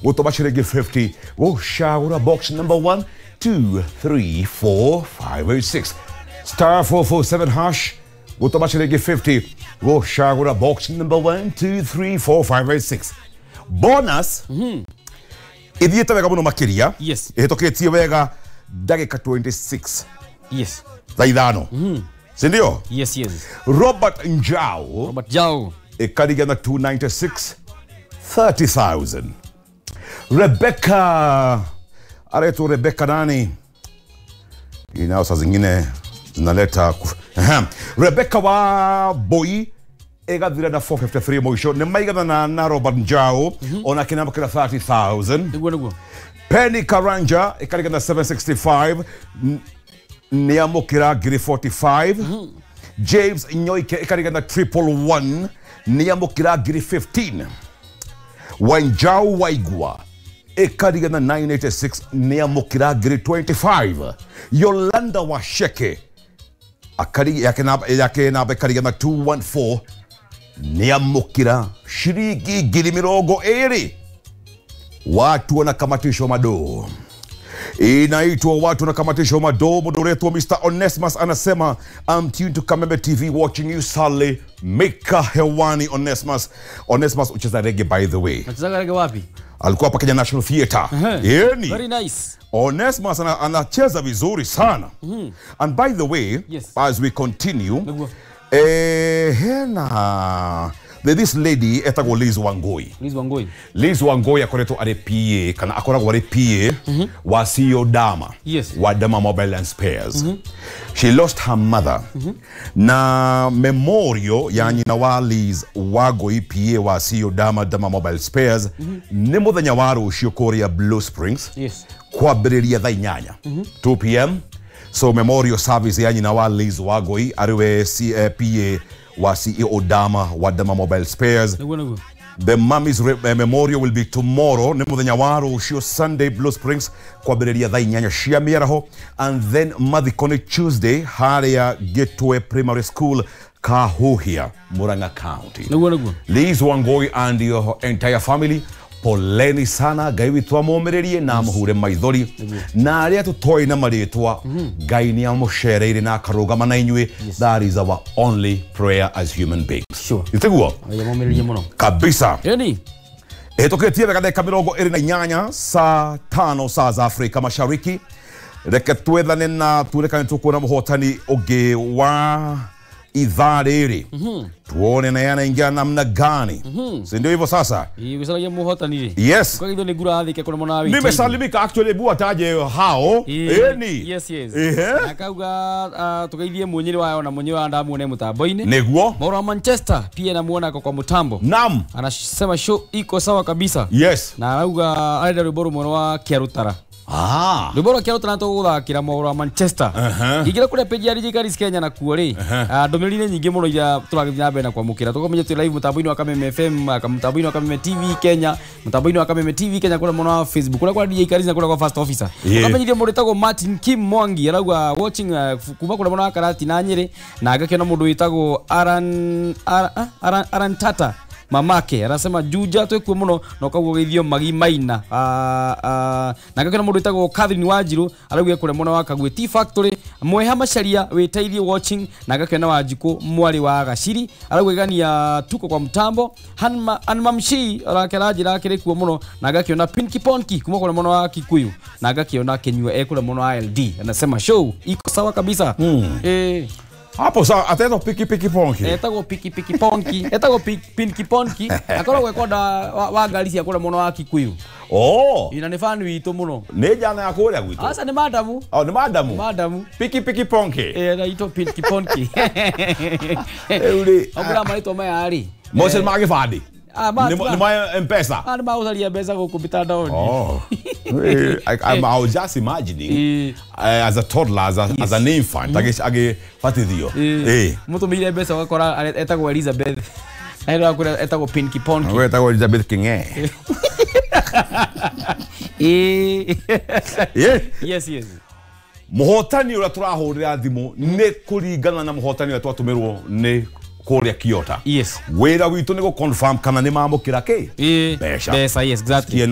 gutoma ciringi 50 gucagura box number 1 2 3 4 5 6 star 447 hash gutoma ciringi 50 gucagura box number 1 2 3 4 5 6 bonus ithiete wega muno makiria yes ihitukitie wega dagika 26 yes zaidano sindio yes Robert Njau ikarigana 296 30,000 Rebecca aretu Rebecca nani inao saa zingine zinaleta Rebecca wa Boy egathira na 453 mwisho ni maigana na Robert Njau ona kinamba kila 30,000 niguo Penny Karanja ikarigana 765 niamukira ngiri 45 James Nyoike ikarigana 111 niamukira ngiri 15 Wanjau Waigua ikarigana 986 niamukira ngiri 25 Yolanda Washeke yake namba ikarigana 214 niamukira shiringi ngiri mirongo eri. Watu wanakamatishwa madoo. Inaitwa watu wanakamatishwa madoo. Mudoretu wa Mr. Onesimus anasema I'm tuned to Kameme TV watching you Sally Mika hewani Onesimus. Onesimus ucheza reggae by the way. Unacheza reggae wapi? Alikuwa hapa Kenya National Theatre. Yeni. Very nice. Onesimus anacheza vizuri sana. And by the way, yes, as we continue, this lady etagwo Liz Wangui. Liz Wangui akoretwo ari PA kana akoragwo ari PA wa CEO Dama. Yes. Wa Dama Mobile and Spares. She lost her mother. Na memorial ya nyina wa Liz Wangui PA wa CEO Dama Mobile Spares ni muthenya wa rucio kuria Blue Springs. Yes. Kwambiriria thaa 8 2 p.m. So memorial service ya nyina wa Liz Wangui ariwe PA wa CEO Dama wa Dama Mobile Spares. The mommy's memorial will be tomorrow ni muthenya wa rucio Sunday Blue Springs kwambiriria thaa 8 cia miaraho, and then mathikoni Tuesday haria Gateway Primary School Kahuhia, Murang'a County. Liz Wangui and your entire family, poleni sana, Ngai witu amumererie na muhure maithori na aria tutoi na maritwa Ngai ni amucereire na akarugama na inywe. That is our only prayer as human beings. Sure. Iteguo amumererie muno kabisa. Yani etukitie wega dakika 28 saa 5 saa za Afrika Mashariki. Reke twethane na turekane tukuna muhotani ugi wa idhaa riri. Tuone na yana ingia namna gani. Si ndio hivyo sasa? Wisalaje muhotani ri? Yes. Kwa hiyo ni gura athike kuna mwana wiki. Nimesalimika actually bua taje hao. Eni. Yes. Akauga tukaithie munyiri wayo na munyiri wa ndamu ne mutambo-ini. Neguo. Maura wa Manchester pia namuona kwa mutambo. Nam. Anasema show iko sawa kabisa. Yes. Na arauga aida rwimbo rumwe wa Kiarutara. Rwimbo rwa Kiarutara tuguthakira Maura wa Manchester. Igira kure page ya DJ Karis Kenya na kuo ri. Ndomerine nyingi muno ira turagithia mbere na kwamukira. Tukamenya tu live mutambo-ini wa Kameme FM, mutambo-ini wa Kameme TV Kenya, mutambo-ini wa Kameme TV Kenya kule muno wa Facebook. Kule kwa DJ Karis na kule kwa First Officer. Tukamenyire mundu etagwo Martin Kim Mwangi arauga watching kuma kule muno wa Karati na Nyeri, na agakena mundu etagwo Aran Tata mamake anasema juja twekwe muno na ukagwo githio magi maina na gakena mundu etagwo Catherine Wanjiru arauga kule muno wa Kagwe Tea Factory mweha macharia wetaithie watching na gakena Wanjiku mwari wa Gaciri arauga gania tuko kwa mtambo Hanmamshi arakera jira kire kuo muno na gakiona Pinky Ponky kuma kule muno wa Kikuyu na gakiona Kenywa kule muno wa LD anasema show iko sawa kabisa. Hapo sawa ateto Pinky Ponky. Etago Pinky Ponky. Etago Pinky Ponky. Akora gwekonda wa ngari cia kule muno wa Kikuyu. Ina ni fan witu muno. Ni jana ya kule gwitu. Asa ni madamu. Ni madamu. Pinky Ponky. Na ito Pinky Ponky. Uli. Ogura marito maya ari. Mose magi fadi. Ni maya M-Pesa. Ni mauzalia pesa kwa mitandaoni. I was just imagining as a toddler, as an infant, age fatithio. Mutu mire pesa wakora etagwo Elizabeth. Ayo akura etagwo Pinky Ponky. Wewe etagwo Elizabeth Kinge. Yes. Muhotani ura turahurira thimu ni kuringana na muhotani wetu atumirwo ni kuria Kiota. Yes. Wera witu ni go confirm kana ni mamukira ke. Besa, yes, exactly.